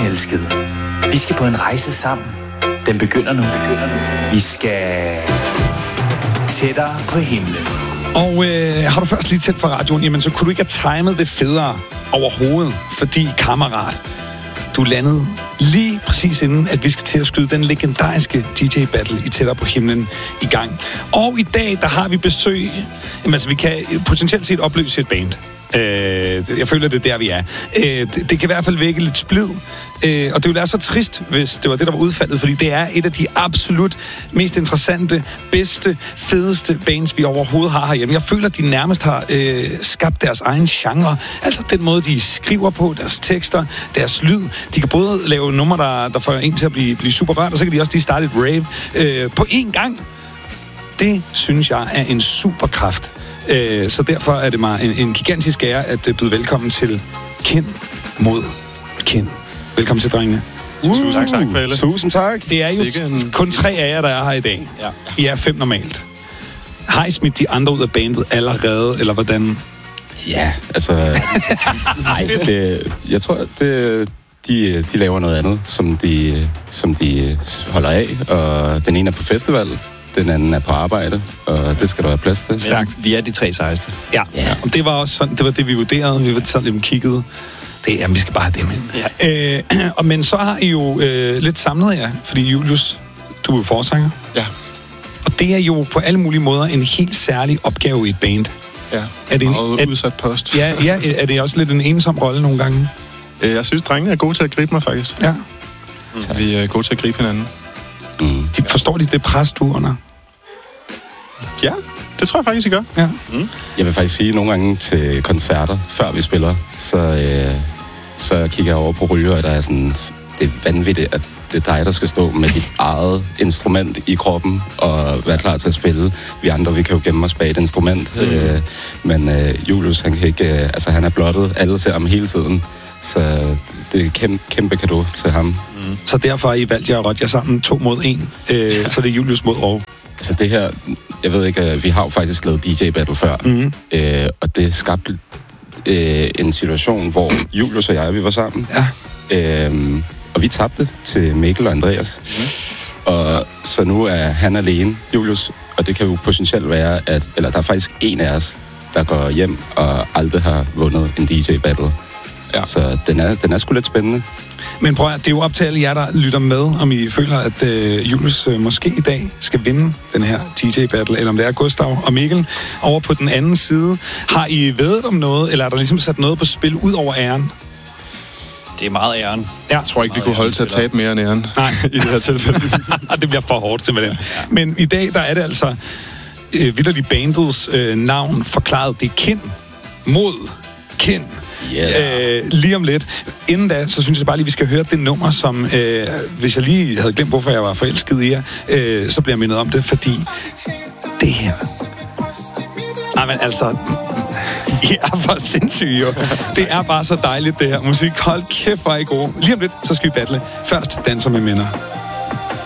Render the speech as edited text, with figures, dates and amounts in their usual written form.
elskede. Vi skal på en rejse sammen. Den begynder nu. Vi skal tættere på himlen. Og har du først lige tæt for radioen, jamen så kunne du ikke have timet det federe overhovedet, fordi kammerat, du landede lige præcis inden, at vi skal til at skyde den legendariske DJ-battle i Tættere på himlen i gang. Og i dag, der har vi besøg. Jamen, altså, vi kan potentielt set opløse et band. Jeg føler, det er der, vi er. Det kan i hvert fald vække lidt splid. Og det ville være så trist, hvis det var det, der var udfaldet, fordi det er et af de absolut mest interessante, bedste, fedeste bands, vi overhovedet har herhjemme. Jeg føler, at de nærmest har skabt deres egen genre. Altså den måde, de skriver på, deres tekster, deres lyd. De kan både lave numre, der får en til at blive super rørt, og så kan de også lige starte et rave på én gang. Det synes jeg er en superkraft. Så derfor er det mig en gigantisk ære at byde velkommen til Kind mod Kind. Velkommen til, drengene. Tusind tak, Pelle. Tusind tak. Det er jo kun 3 af jer, der er her i dag. Ja. I er 5 normalt. Har I smidt de andre ud af bandet allerede, eller hvordan? Ja, altså... nej, jeg tror, de laver noget andet, som de holder af. Og den ene er på festival, den anden er på arbejde, og det skal der være plads til. Stærkt. Vi er de 3 sejeste. Ja. Og det var også sådan, det var det, vi vurderede. Vi var sådan lidt kiggede. Vi skal bare have det med. Ja. Men så har I jo lidt samlet jer, fordi Julius, du er jo forsanger. Ja. Og det er jo på alle mulige måder en helt særlig opgave i et band. Ja, er det en udsat post. Ja, er det også lidt en ensom rolle nogle gange? Jeg synes, drengene er gode til at gribe mig, faktisk. Ja. Vi er gode til at gribe hinanden. Forstår de det pres, du under? Ja, det tror jeg faktisk, I gør. Ja. Jeg vil faktisk sige, nogle gange til koncerter, før vi spiller, så kigger jeg over på Ryger, og der er sådan, det er vanvittigt, at det er dig, der skal stå med dit eget instrument i kroppen og være klar til at spille. Vi andre, vi kan jo gemme os bag et instrument, men Julius, han kan ikke, han er blottet, alle ser ham hele tiden, så det er en kæmpe cadeau til ham. Så derfor har I valgt jer at rotte jer sammen 2 mod 1, så det er Julius mod Aarhus. Altså det her, jeg ved ikke, vi har jo faktisk lavet DJ-battle før, og det skabte en situation, hvor Julius og jeg, vi var sammen, og vi tabte til Mikkel og Andreas. Og så nu er han alene, Julius, og det kan jo potentielt være, der er faktisk en af os, der går hjem og aldrig har vundet en DJ-battle. Ja. Så den er sgu lidt spændende. Men prøv at, det er jo op til alle jer, der lytter med, om I føler, at Julius måske i dag skal vinde den her DJ-battle, eller om det er Gustav og Mikkel over på den anden side. Har I vedet om noget, eller er der ligesom sat noget på spil ud over æren? Det er meget æren. Ja. Jeg tror ikke, vi kunne holde til at tabe mere end æren. Nej. I det her tilfælde. Det bliver for hårdt simpelthen. Ja. Men i dag, der er det altså vitterligt bandets navn forklaret. Det er Kind mod Kind. Yes. Lige om lidt. Inden da, så synes jeg bare lige, vi skal høre det nummer, som hvis jeg lige havde glemt, hvorfor jeg var forelsket i jer, så bliver jeg mindet om det, fordi det her... Nej, men altså... I er for sindssyge, jo. Det er bare så dejligt, det her musik. Hold kæft, hvor er I gode. Lige om lidt, så skal vi battle. Først Danser med minder.